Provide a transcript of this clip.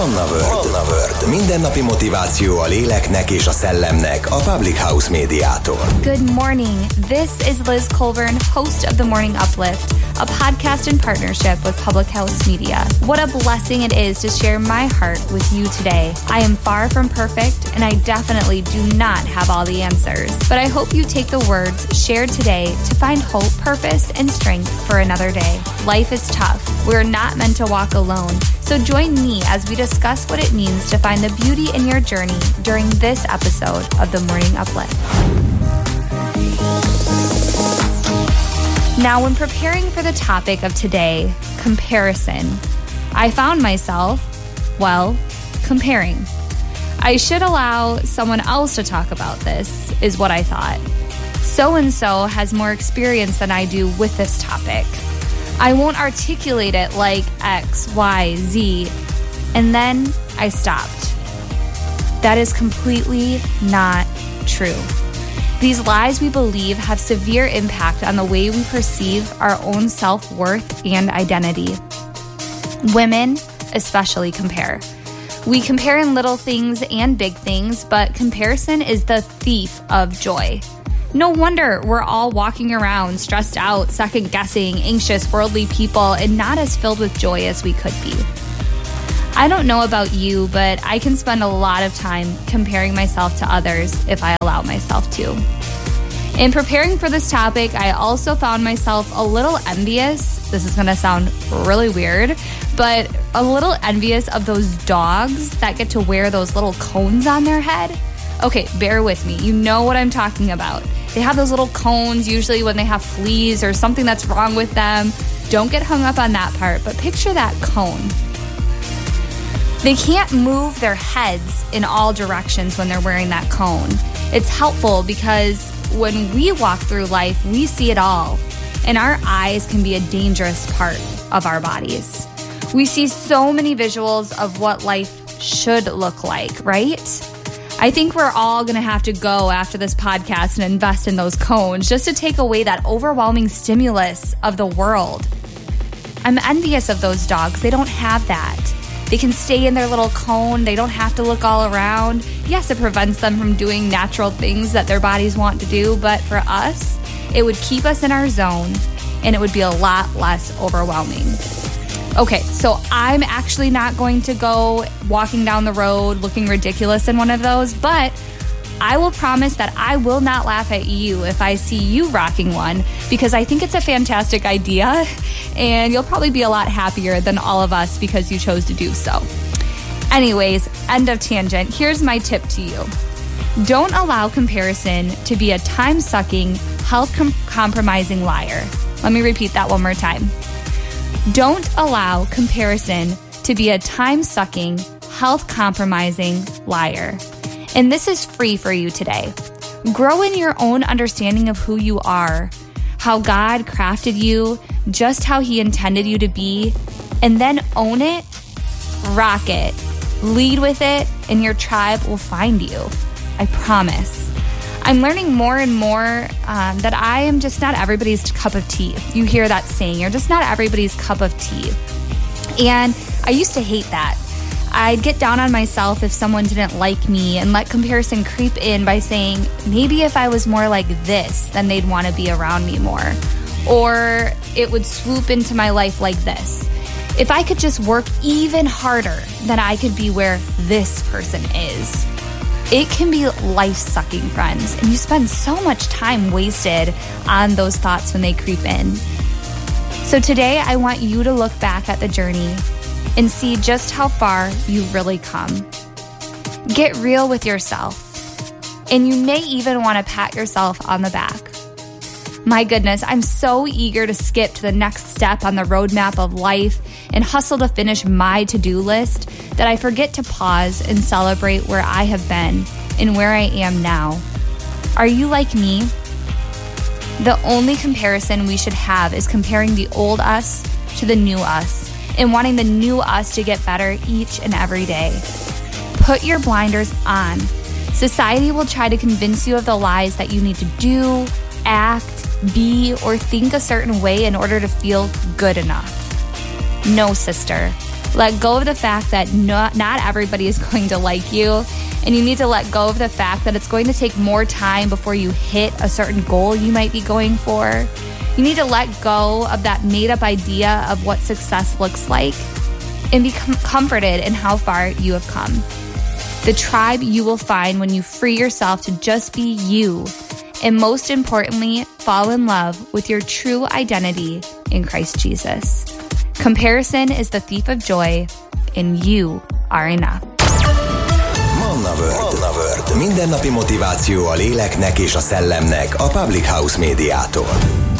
Manna World. Mindennapi motiváció a léleknek és a szellemnek a Public House médiától. Good morning. This is Liz Colburn, host of The Morning Uplift, a podcast in partnership with Public House Media. What a blessing it is to share my heart with you today. I am far from perfect, and I definitely do not have all the answers. But I hope you take the words shared today to find hope, purpose, and strength for another day. Life is tough. We're not meant to walk alone. So join me as we discuss what it means to find the beauty in your journey during this episode of The Morning Uplift. Now, when preparing for the topic of today, comparison, I found myself, comparing. I should allow someone else to talk about this, is what I thought. So-and-so has more experience than I do with this topic. I won't articulate it like X, Y, Z, and then I stopped. That is completely not true. These lies we believe have severe impact on the way we perceive our own self-worth and identity. Women especially compare. We compare in little things and big things, but comparison is the thief of joy. No wonder we're all walking around stressed out, second-guessing, anxious, worldly people, and not as filled with joy as we could be. I don't know about you, but I can spend a lot of time comparing myself to others if I allow myself to. In preparing for this topic, I also found myself a little envious. This is going to sound really weird, but a little envious of those dogs that get to wear those little cones on their head. Okay, bear with me. You know what I'm talking about. They have those little cones usually when they have fleas or something that's wrong with them. Don't get hung up on that part, but picture that cone. They can't move their heads in all directions when they're wearing that cone. It's helpful because when we walk through life, we see it all, and our eyes can be a dangerous part of our bodies. We see so many visuals of what life should look like, right? I think we're all going to have to go after this podcast and invest in those cones just to take away that overwhelming stimulus of the world. I'm envious of those dogs. They don't have that. They can stay in their little cone. They don't have to look all around. Yes, it prevents them from doing natural things that their bodies want to do, but for us, it would keep us in our zone and it would be a lot less overwhelming. Okay, so I'm actually not going to go walking down the road looking ridiculous in one of those, but I will promise that I will not laugh at you if I see you rocking one, because I think it's a fantastic idea, and you'll probably be a lot happier than all of us because you chose to do so. Anyways, end of tangent. Here's my tip to you. Don't allow comparison to be a time-sucking, health-compromising liar. Let me repeat that one more time. Don't allow comparison to be a time-sucking, health-compromising liar. And this is free for you today. Grow in your own understanding of who you are, how God crafted you, just how He intended you to be, and then own it, rock it, lead with it, and your tribe will find you. I promise. I'm learning more and more that I am just not everybody's cup of tea. You hear that saying, you're just not everybody's cup of tea. And I used to hate that. I'd get down on myself if someone didn't like me and let comparison creep in by saying, maybe if I was more like this, then they'd want to be around me more. Or it would swoop into my life like this. If I could just work even harder, then I could be where this person is. It can be life-sucking, friends, and you spend so much time wasted on those thoughts when they creep in. So today, I want you to look back at the journey and see just how far you've really come. Get real with yourself, and you may even want to pat yourself on the back. My goodness, I'm so eager to skip to the next step on the roadmap of life and hustle to finish my to-do list that I forget to pause and celebrate where I have been and where I am now. Are you like me? The only comparison we should have is comparing the old us to the new us and wanting the new us to get better each and every day. Put your blinders on. Society will try to convince you of the lies that you need to do, act, be, or think a certain way in order to feel good enough. No, sister. Let go of the fact that not everybody is going to like you, and you need to let go of the fact that it's going to take more time before you hit a certain goal you might be going for. You need to let go of that made-up idea of what success looks like and be comforted in how far you have come. The tribe you will find when you free yourself to just be you, and most importantly, fall in love with your true identity in Christ Jesus. Comparison is the thief of joy, and you are enough. Manna World. Mindennapi motiváció a léleknek és a szellemnek a Public House médiától.